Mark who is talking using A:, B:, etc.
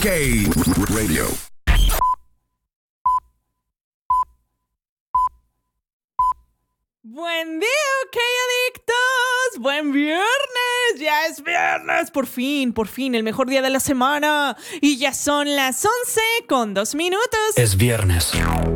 A: OK Radio.
B: Buen día, OK Adictos. Buen viernes. Ya es viernes. Por fin, el mejor día de la semana. Y ya son las 11:02.
C: Es viernes.